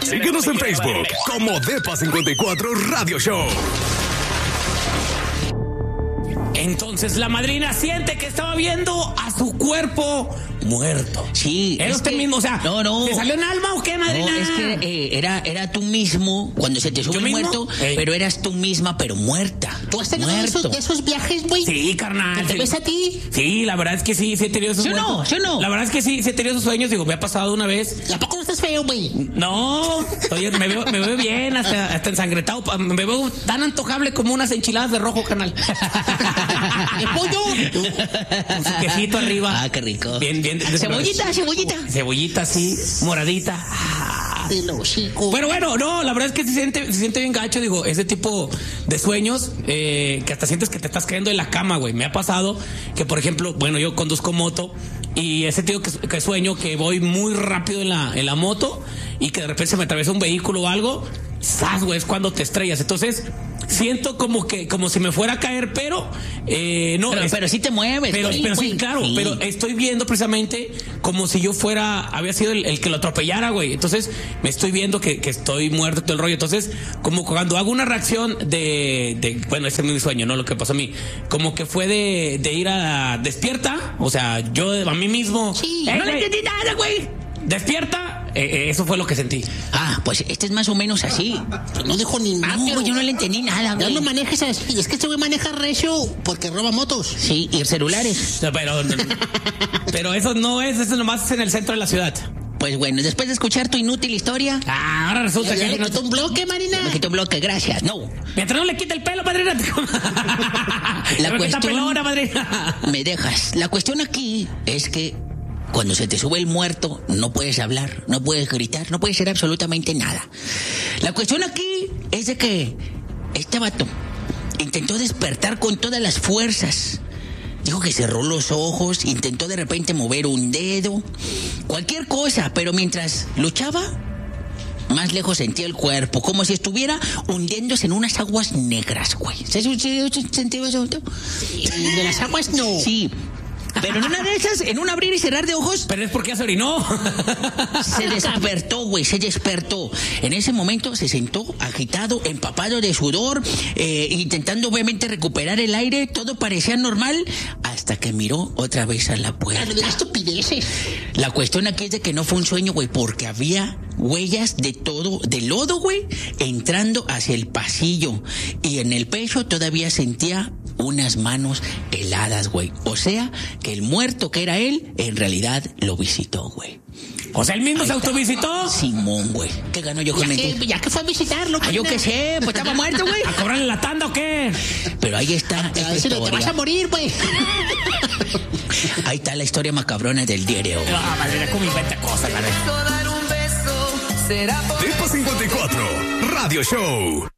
Síguenos en Facebook como Depa54 Radio Show. Entonces la madrina siente que estaba viendo a su cuerpo muerto. Sí. ¿Era usted mismo? O sea, no. ¿te salió en alma o qué, madrina? No, es que era tú mismo cuando se te sube el muerto, pero eras tú misma, pero muerta. ¿Tú has tenido esos viajes, güey? Sí, carnal. ¿Te ves a ti? Sí, la verdad es que sí he tenido esos Yo no. La verdad es que sí he tenido esos sueños. Digo, me ha pasado una vez. ¿Y a poco no estás feo, güey? No, oye, me veo bien, hasta ensangretado. Me veo tan antojable como unas enchiladas de rojo, canal. ¡De pollo! Con su quesito arriba. Ah, qué rico. Bien. Cebollita, sí, moradita. Pero bueno, no, la verdad es que se siente bien gacho, digo, ese tipo de sueños que hasta sientes que te estás cayendo en la cama, güey. Me ha pasado que, por ejemplo, bueno, yo conduzco moto y ese tipo que sueño que voy muy rápido en la moto y que de repente se me atraviesa un vehículo o algo, ¡zas, güey! Es cuando te estrellas. Entonces siento como si me fuera a caer, pero no. Pero sí te mueves. Pero sí, claro. Sí. Pero estoy viendo precisamente como si yo había sido el que lo atropellara, güey. Entonces me estoy viendo que estoy muerto, todo el rollo. Entonces, como cuando hago una reacción bueno, ese es mi sueño, ¿no? Lo que pasó a mí. Como que fue de ir a despierta. O sea, yo a mí mismo. Sí. No le entendí nada, güey. Despierta. Eso fue lo que sentí. Ah, pues este es más o menos así. Pues no dijo ni nada. No, yo no le entendí nada, güey. No lo manejes así. Es que este güey maneja recio porque roba motos. Sí, y celulares. Pero eso nomás es en el centro de la ciudad. Pues bueno, después de escuchar tu inútil historia. Ahora resulta ya que le quitó un bloque, Marina. Me quitó un bloque, gracias. No. Mientras no le quite el pelo, madrina. La cuestión. Pelona, madrina. Me dejas. La cuestión aquí es que cuando se te sube el muerto, no puedes hablar, no puedes gritar, no puedes hacer absolutamente nada. La cuestión aquí es de que este vato intentó despertar con todas las fuerzas. Dijo que cerró los ojos, intentó de repente mover un dedo, cualquier cosa, pero mientras luchaba, más lejos sentía el cuerpo, como si estuviera hundiéndose en unas aguas negras, güey. ¿Se sentido eso? De las aguas no. Sí. Pero en una de esas, en un abrir y cerrar de ojos. Pero es porque ya se orinó. Se despertó, güey, se despertó. En ese momento se sentó agitado, empapado de sudor, intentando obviamente recuperar el aire. Todo parecía normal hasta que miró otra vez a la puerta. De estupideces. La cuestión aquí es de que no fue un sueño, güey, porque había huellas de lodo, güey, entrando hacia el pasillo. Y en el pecho todavía sentía unas manos heladas, güey. O sea, que el muerto que era él, en realidad lo visitó, güey. O sea, él mismo se autovisitó. Simón, güey. ¿Qué ganó yo con mentir? Ya que fue a visitarlo. Yo qué sé, pues estaba muerto, güey. ¿A cobrarle la tanda o qué? Pero ahí está esta historia. Te vas a morir, güey. Ahí está la historia macabrona del diario. No, madre, ¿cómo inventa cosas, madre? Depa54 Radio Show.